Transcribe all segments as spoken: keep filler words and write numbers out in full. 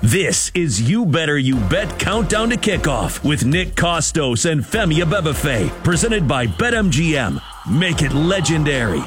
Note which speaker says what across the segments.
Speaker 1: This is You Better You Bet Countdown to Kickoff with Nick Kostos and Femi Abebefe, presented by BetMGM. Make it legendary.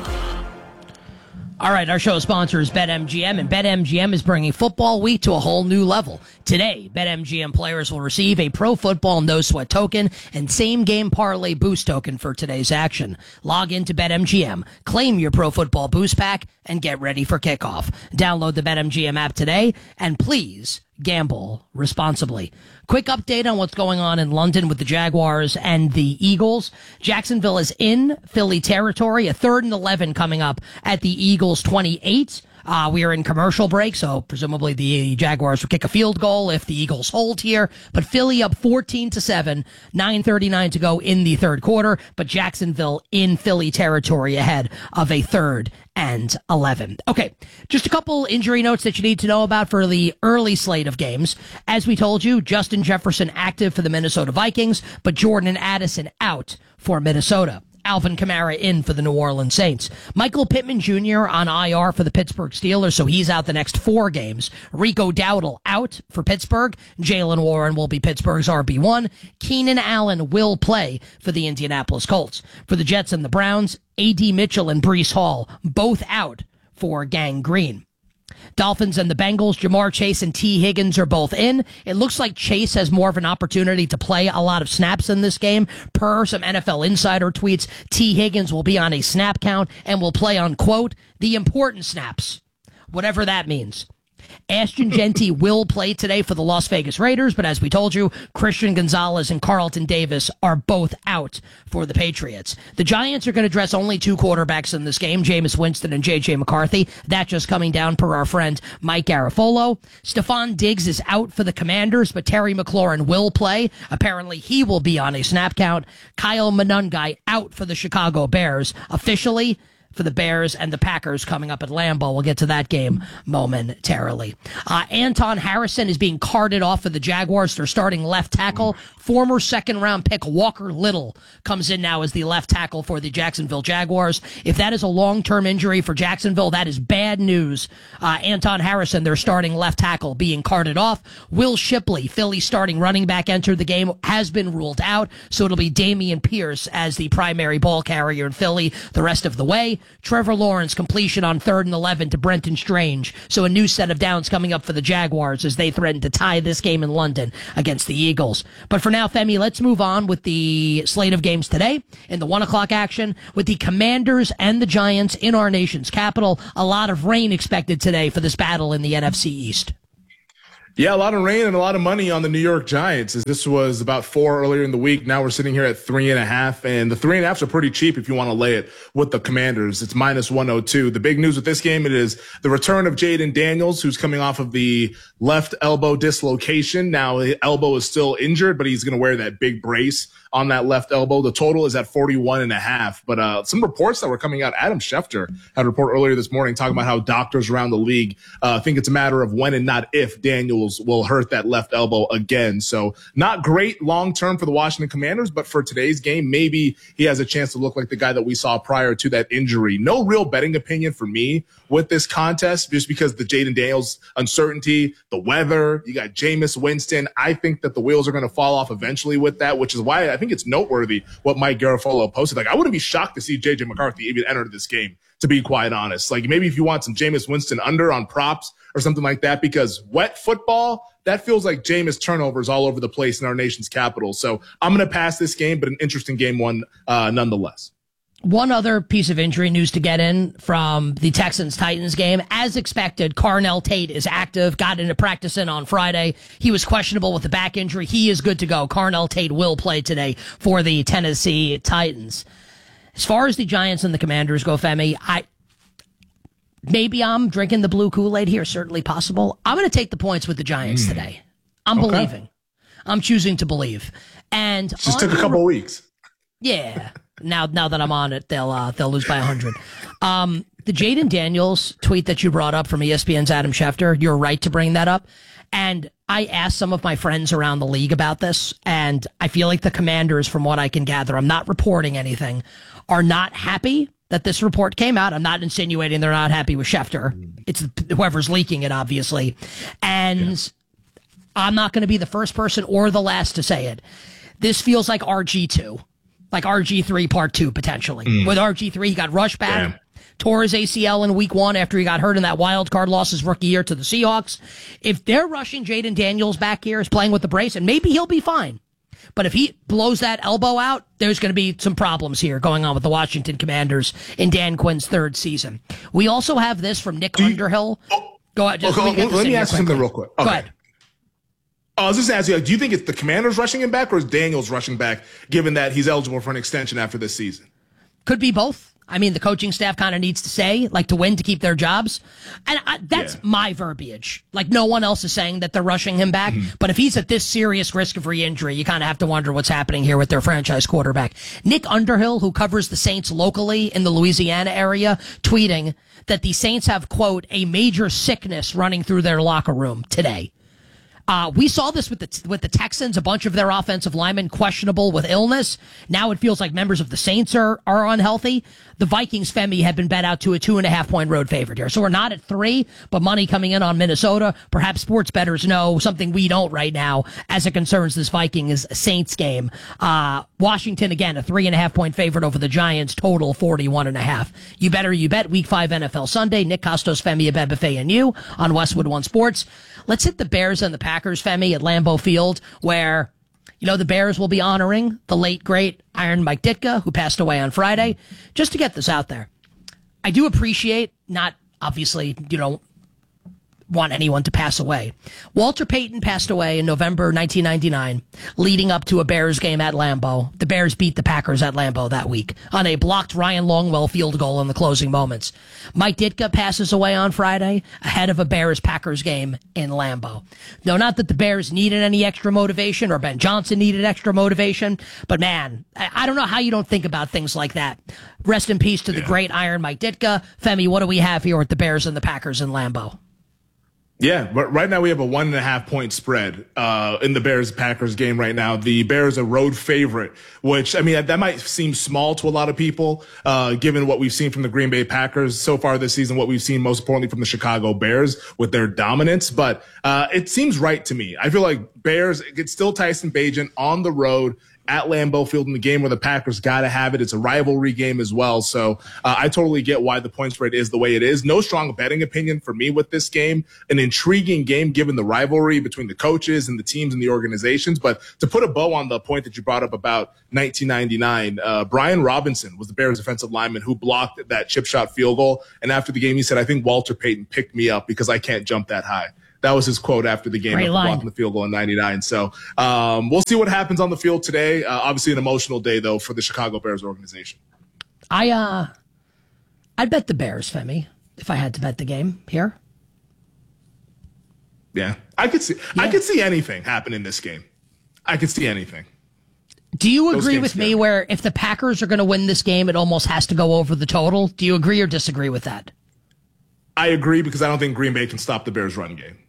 Speaker 2: All right, our show sponsor is BetMGM, and BetMGM is bringing football week to a whole new level. Today, BetMGM players will receive a Pro Football No Sweat token and Same Game Parlay Boost token for today's action. Log into BetMGM, claim your Pro Football Boost Pack, and get ready for kickoff. Download the BetMGM app today, and please gamble responsibly. Quick update on what's going on in London with the Jaguars and the Eagles. Jacksonville is in Philly territory, a third and eleven coming up at the Eagles twenty-eight. Uh, we are in commercial break, so presumably the Jaguars will kick a field goal if the Eagles hold here. But Philly up fourteen to seven, nine thirty-nine to go in the third quarter. But Jacksonville in Philly territory ahead of a third and eleven. Okay, just a couple injury notes that you need to know about for the early slate of games. As we told you, Justin Jefferson active for the Minnesota Vikings, but Jordan Addison out for Minnesota. Alvin Kamara in for the New Orleans Saints. Michael Pittman Junior on I R for the Pittsburgh Steelers, so he's out the next four games. Rico Dowdle out for Pittsburgh. Jaylen Warren will be Pittsburgh's R B one. Keenan Allen will play for the Indianapolis Colts. For the Jets and the Browns, A D Mitchell and Breece Hall, both out for gangrene. Dolphins and the Bengals, Jamar Chase and T. Higgins are both in. It looks like Chase has more of an opportunity to play a lot of snaps in this game. Per some N F L insider tweets, T. Higgins will be on a snap count and will play on, quote, the important snaps, whatever that means. Ashton Jeanty will play today for the Las Vegas Raiders, but as we told you, Christian Gonzalez and Carlton Davis are both out for the Patriots. The Giants are going to dress only two quarterbacks in this game, Jameis Winston and J J McCarthy. That just coming down per our friend Mike Garafolo. Stephon Diggs is out for the Commanders, but Terry McLaurin will play. Apparently he will be on a snap count. Kyle Monangai out for the Chicago Bears. Officially, for the Bears and the Packers coming up at Lambeau. We'll get to that game momentarily. Uh, Anton Harrison is being carted off for the Jaguars. They're starting left tackle. Former second-round pick Walker Little comes in now as the left tackle for the Jacksonville Jaguars. If that is a long-term injury for Jacksonville, that is bad news. Uh, Anton Harrison, their starting left tackle, being carted off. Will Shipley, Philly starting running back, entered the game, has been ruled out, so it'll be Dameon Pierce as the primary ball carrier in Philly the rest of the way. Trevor Lawrence completion on third and eleven to Brenton Strange. So a new set of downs coming up for the Jaguars as they threaten to tie this game in London against the Eagles. But for now, Femi, let's move on with the slate of games today in the one o'clock action with the Commanders and the Giants in our nation's capital. A lot of rain expected today for this battle in the N F C East.
Speaker 3: Yeah, a lot of rain and a lot of money on the New York Giants. As this was about four earlier in the week. Now we're sitting here at three and a half, and the three and a halfs are pretty cheap if you want to lay it with the Commanders. It's minus one oh two. The big news with this game, it is the return of Jaden Daniels, who's coming off of the left elbow dislocation. Now the elbow is still injured, but he's going to wear that big brace on that left elbow. The total is at forty-one and a half. But uh, some reports that were coming out, Adam Schefter had a report earlier this morning talking about how doctors around the league uh, think it's a matter of when and not if Daniels will hurt that left elbow again. So not great long-term for the Washington Commanders, but for today's game, maybe he has a chance to look like the guy that we saw prior to that injury. No real betting opinion for me with this contest, just because the Jaden Daniels uncertainty, the weather, you got Jameis Winston. I think that the wheels are going to fall off eventually with that, which is why I think it's noteworthy what Mike Garafolo posted. Like, I wouldn't be shocked to see J J McCarthy even enter this game, to be quite honest. Like, maybe if you want some Jameis Winston under on props or something like that, because wet football, that feels like Jameis turnovers all over the place in our nation's capital. So I'm going to pass this game, but an interesting game one uh, nonetheless.
Speaker 2: One other piece of injury news to get in from the Texans-Titans game. As expected, Carnell Tate is active, got into practice in on Friday. He was questionable with the back injury. He is good to go. Carnell Tate will play today for the Tennessee Titans. As far as the Giants and the Commanders go, Femi, I maybe I'm drinking the blue Kool-Aid here, certainly possible. I'm going to take the points with the Giants mm. today. I'm okay. believing. I'm choosing to believe. And
Speaker 3: just took a couple re- weeks.
Speaker 2: Yeah. Now, now that I'm on it, they'll uh, they'll lose by a hundred. Um, the Jaden Daniels tweet that you brought up from E S P N's Adam Schefter, you're right to bring that up. And I asked some of my friends around the league about this, and I feel like the Commanders, from what I can gather, I'm not reporting anything, are not happy that this report came out. I'm not insinuating they're not happy with Schefter. It's whoever's leaking it, obviously. And I'm not going to be the first person or the last to say it. This feels like R G two, like R G three part two, potentially. Mm. With R G three, he got rushed back, Damn. tore his A C L in week one after he got hurt in that wild card loss his rookie year to the Seahawks. If they're rushing Jaden Daniels back here, is playing with the brace, and maybe he'll be fine. But if he blows that elbow out, there's going to be some problems here going on with the Washington Commanders in Dan Quinn's third season. We also have this from Nick you, Underhill. Oh,
Speaker 3: Go ahead. Just, okay, let me, let me ask you something real quick. Okay.
Speaker 2: Go ahead.
Speaker 3: I was just asking you, do you think it's the Commanders rushing him back or is Daniels rushing back, given that he's eligible for an extension after this season?
Speaker 2: Could be both. I mean, the coaching staff kind of needs to say, like, to win to keep their jobs. And I, that's yeah. my verbiage. Like, no one else is saying that they're rushing him back. Mm-hmm. But if he's at this serious risk of re-injury, you kind of have to wonder what's happening here with their franchise quarterback. Nick Underhill, who covers the Saints locally in the Louisiana area, tweeting that the Saints have, quote, a major sickness running through their locker room today. Uh, we saw this with the with the Texans, a bunch of their offensive linemen questionable with illness. Now it feels like members of the Saints are, are unhealthy. The Vikings, Femi, have been bet out to a two and a half point road favorite here. So we're not at three, but money coming in on Minnesota. Perhaps sports bettors know something we don't right now as it concerns this Vikings Saints game. Uh, Washington, again, a three and a half point favorite over the Giants, total forty-one and a half. You better, you bet. Week five N F L Sunday. Nick Kostos, Femi Abebefe, and you on Westwood One Sports. Let's hit the Bears and the Packers, Femi, at Lambeau Field, where, you know, the Bears will be honoring the late, great Iron Mike Ditka, who passed away on Friday. Just to get this out there, I do appreciate, not obviously, you know, want anyone to pass away. Walter Payton passed away in November nineteen ninety-nine, leading up to a Bears game at Lambeau. The Bears beat the Packers at Lambeau that week on a blocked Ryan Longwell field goal in the closing moments. Mike Ditka passes away on Friday ahead of a Bears-Packers game in Lambeau. No, not that the Bears needed any extra motivation or Ben Johnson needed extra motivation, but man, I don't know how you don't think about things like that. Rest in peace to the yeah. great Iron Mike Ditka. Femi, what do we have here with the Bears and the Packers in Lambeau?
Speaker 3: Yeah, but right now we have a one and a half point spread uh, in the Bears-Packers game right now. The Bears are road favorite, which, I mean, that might seem small to a lot of people, uh, given what we've seen from the Green Bay Packers so far this season, what we've seen most importantly from the Chicago Bears with their dominance. But uh, it seems right to me. I feel like Bears, it's still Tyson Bagent on the road at Lambeau Field in the game where the Packers got to have it. It's a rivalry game as well. So uh, I totally get why the point spread is the way it is. No strong betting opinion for me with this game. An intriguing game given the rivalry between the coaches and the teams and the organizations. But to put a bow on the point that you brought up about nineteen ninety-nine, uh, Brian Robinson was the Bears defensive lineman who blocked that chip shot field goal. And after the game, he said, I think Walter Payton picked me up because I can't jump that high. That was his quote after the game, after blocking the field goal in ninety-nine. So um, we'll see what happens on the field today. Uh, obviously, an emotional day, though, for the Chicago Bears organization.
Speaker 2: I, uh, I'd bet the Bears, Femi, if I had to bet the game here.
Speaker 3: Yeah, I could see. Yeah. I could see anything happen in this game. I could see anything.
Speaker 2: Do you agree with me where if the Packers are going to win this game, it almost has to go over the total? Do you agree or disagree with that?
Speaker 3: I agree because I don't think Green Bay can stop the Bears' run game.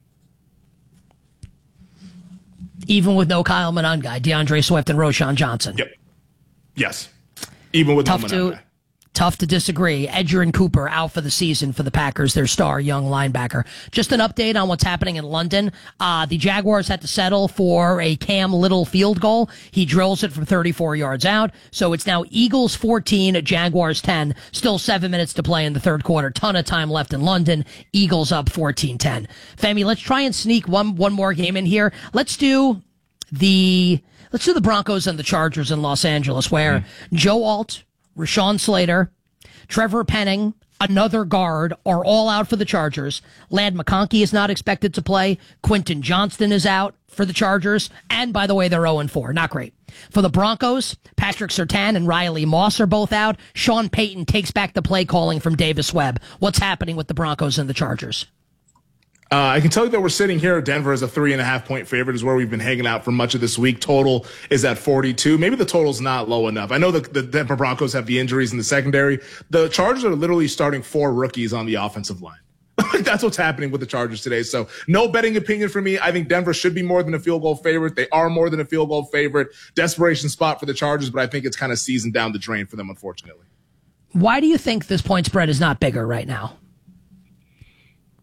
Speaker 2: Even with no Kyle Monangai, DeAndre Swift, and Roschon Johnson.
Speaker 3: Yep. Yes. Even with
Speaker 2: tough
Speaker 3: no
Speaker 2: to,
Speaker 3: Monangai.
Speaker 2: Tough to disagree. Edgerrin Cooper out for the season for the Packers, their star young linebacker. Just an update on what's happening in London. Uh, the Jaguars had to settle for a Cam Little field goal. He drills it from thirty-four yards out. So it's now Eagles fourteen, Jaguars ten. Still seven minutes to play in the third quarter. Ton of time left in London. Eagles up fourteen ten. Femi, let's try and sneak one, one more game in here. Let's do the, let's do the Broncos and the Chargers in Los Angeles, where mm. Joe Alt, Rashawn Slater, Trevor Penning, another guard, are all out for the Chargers. Ladd McConkey is not expected to play. Quentin Johnston is out for the Chargers. And, by the way, they're oh and four. Not great. For the Broncos, Patrick Surtain and Riley Moss are both out. Sean Payton takes back the play calling from Davis Webb. What's happening with the Broncos and the Chargers?
Speaker 3: Uh, I can tell you that we're sitting here. Denver is a three and a half point favorite, is where we've been hanging out for much of this week. Total is at forty-two. Maybe the total's not low enough. I know the, the Denver Broncos have the injuries in the secondary. The Chargers are literally starting four rookies on the offensive line. That's what's happening with the Chargers today. So no betting opinion for me. I think Denver should be more than a field goal favorite. They are more than a field goal favorite. Desperation spot for the Chargers, but I think it's kind of seasoned down the drain for them, unfortunately.
Speaker 2: Why do you think this point spread is not bigger right now?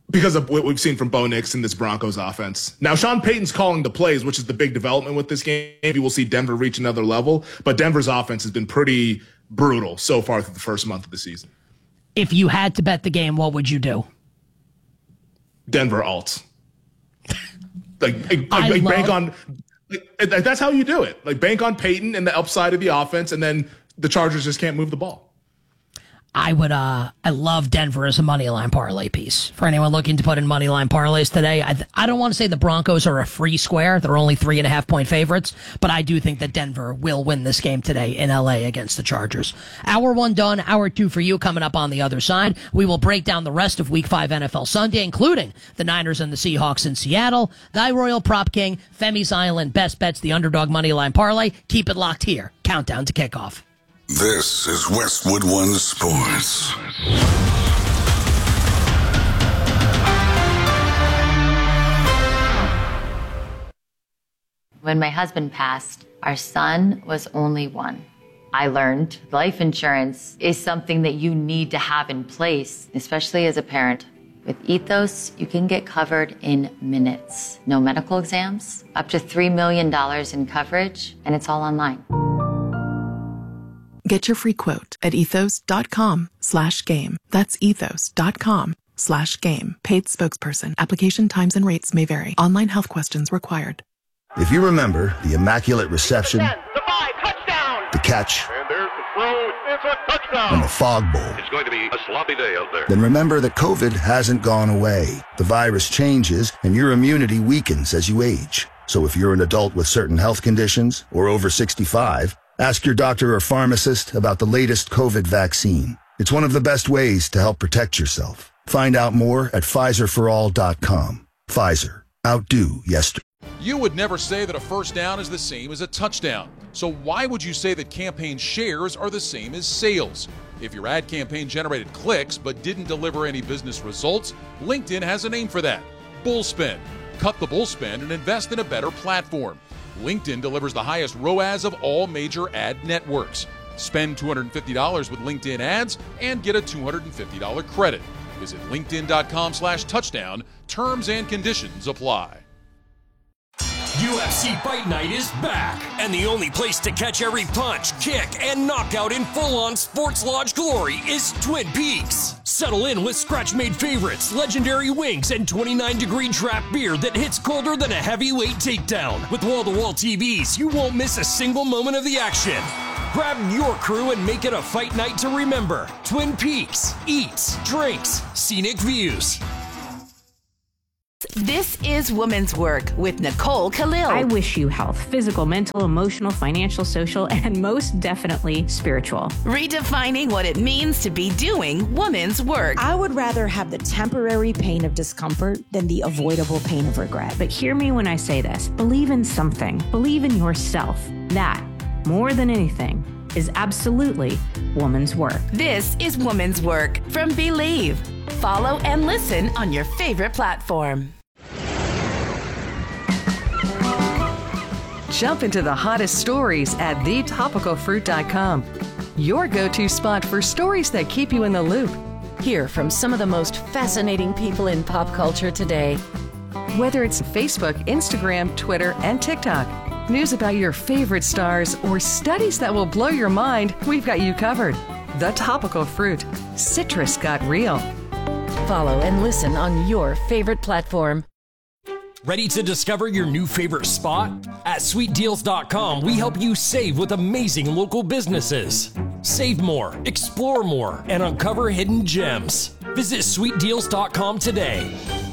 Speaker 3: because of what we've seen from Bo Nix in this Broncos offense. Now, Sean Payton's calling the plays, which is the big development with this game. Maybe we'll see Denver reach another level, but Denver's offense has been pretty brutal so far through the first month of the season.
Speaker 2: If you had to bet the game, what would you do?
Speaker 3: Denver alts. Like, like, like
Speaker 2: love-
Speaker 3: bank on, like, that's how you do it. Like, bank on Peyton and the upside of the offense, and then the Chargers just can't move the ball.
Speaker 2: I would, uh, I love Denver as a money line parlay piece. For anyone looking to put in money line parlays today, I, th- I don't want to say the Broncos are a free square. They're only three and a half point favorites, but I do think that Denver will win this game today in L A against the Chargers. Hour one done, hour two for you coming up on the other side. We will break down the rest of week five N F L Sunday, including the Niners and the Seahawks in Seattle, Thy Royal Prop King, Femi's Island, Best Bets, the Underdog Money Line Parlay. Keep it locked here. Countdown to kickoff.
Speaker 4: This is Westwood One Sports.
Speaker 5: When my husband passed, our son was only one. I learned life insurance is something that you need to have in place, especially as a parent. With Ethos, you can get covered in minutes. No medical exams, up to three million dollars in coverage, and it's all online.
Speaker 6: Get your free quote at ethos.com slash game. That's ethos.com slash game. Paid spokesperson. Application times and rates may vary. Online health questions required.
Speaker 7: If you remember the Immaculate Reception,
Speaker 8: ten, the five, touchdown.
Speaker 7: the catch,
Speaker 8: And there's the throw. It's a touchdown.
Speaker 7: and the Fog Bowl,
Speaker 8: It's going to be a sloppy day out there.
Speaker 7: then remember that COVID hasn't gone away. The virus changes and your immunity weakens as you age. So if you're an adult with certain health conditions or over sixty-five, ask your doctor or pharmacist about the latest COVID vaccine. It's one of the best ways to help protect yourself. Find out more at Pfizer for all dot com. Pfizer. Outdo yesterday.
Speaker 9: You would never say that a first down is the same as a touchdown. So why would you say that campaign shares are the same as sales? If your ad campaign generated clicks but didn't deliver any business results, LinkedIn has a name for that. Bullspend. Cut the bullspend and invest in a better platform. LinkedIn delivers the highest R O A S of all major ad networks. Spend two hundred fifty dollars with LinkedIn ads and get a two hundred fifty dollars credit. Visit linkedin.com slash touchdown. Terms and conditions apply.
Speaker 10: U F C Fight Night is back, and the only place to catch every punch, kick, and knockout in full-on Sports Lodge glory is Twin Peaks. Settle in with scratch-made favorites, legendary wings, and twenty-nine degree draft beer that hits colder than a heavyweight takedown. With wall-to-wall T Vs, you won't miss a single moment of the action. Grab your crew and make it a fight night to remember. Twin Peaks. Eats, drinks, scenic views.
Speaker 11: This is Women's Work with Nicole Khalil.
Speaker 12: I wish you health, physical, mental, emotional, financial, social, and most definitely spiritual.
Speaker 11: Redefining what it means to be doing women's work.
Speaker 13: I would rather have the temporary pain of discomfort than the avoidable pain of regret.
Speaker 12: But hear me when I say this. Believe in something. Believe in yourself. That, more than anything, is absolutely woman's work.
Speaker 11: This is Women's Work from Believe. Follow and listen on your favorite platform.
Speaker 14: Jump into the hottest stories at the topical fruit dot com. Your go-to spot for stories that keep you in the loop.
Speaker 15: Hear from some of the most fascinating people in pop culture today.
Speaker 14: Whether it's Facebook, Instagram, Twitter, and TikTok, news about your favorite stars, or studies that will blow your mind, we've got you covered. The Topical Fruit. Citrus got real.
Speaker 15: Follow and listen on your favorite platform.
Speaker 10: Ready to discover your new favorite spot? At sweet deals dot com, we help you save with amazing local businesses. Save more, explore more, and uncover hidden gems. Visit sweet deals dot com today.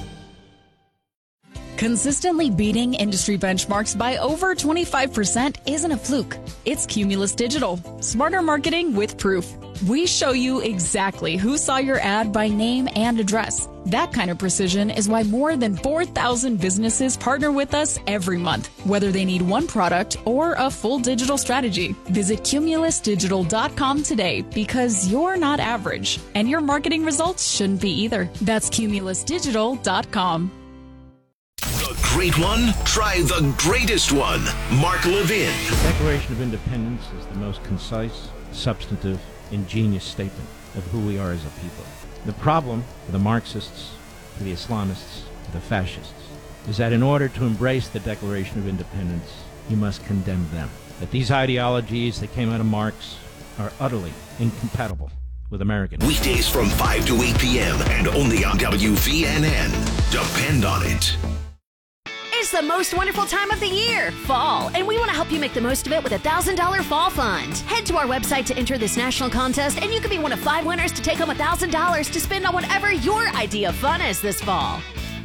Speaker 16: Consistently beating industry benchmarks by over twenty-five percent isn't a fluke. It's Cumulus Digital. Smarter marketing with proof. We show you exactly who saw your ad by name and address. That kind of precision is why more than four thousand businesses partner with us every month, whether they need one product or a full digital strategy. Visit cumulus digital dot com today because you're not average, and your marketing results shouldn't be either. That's cumulus digital dot com.
Speaker 1: The great one? Try the greatest one. Mark Levin.
Speaker 17: The Declaration of Independence is the most concise, substantive, ingenious statement of who we are as a people. The problem for the Marxists to the Islamists, to the fascists, is that in order to embrace the Declaration of Independence, you must condemn them. That these ideologies that came out of Marx are utterly incompatible with American.
Speaker 18: Weekdays from five to eight p.m. and only on W V N N. Depend on it.
Speaker 19: It's the most wonderful time of the year, fall, and we want to help you make the most of it with a one thousand dollars Fall Fund. Head to our website to enter this national contest, and you could be one of five winners to take home one thousand dollars to spend on whatever your idea of fun is this fall.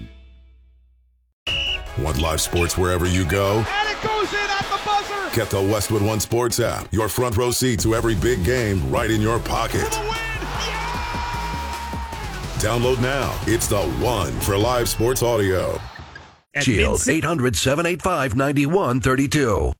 Speaker 20: Want live sports wherever you go?
Speaker 8: And it goes in at the buzzer!
Speaker 20: Get the Westwood One Sports app. Your front row seat to every big game right in your pocket.
Speaker 8: For the win! Yeah!
Speaker 20: Download now. It's the one for live sports audio.
Speaker 18: Shield eight hundred, seven eight five, nine one three two.